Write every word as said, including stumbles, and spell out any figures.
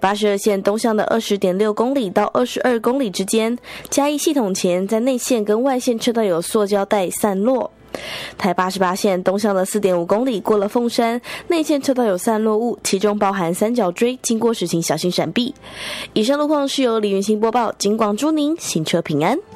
八十二线东向的 二十点六公里到二十二公里之间，嘉义系统前在内线跟外线车道有塑胶带散落。台八十八线东向的 四点五公里过了凤山，内线车道有散落物，其中包含三角锥，经过时请小心闪避。以上路况是由李云欣播报，警广祝您行车平安。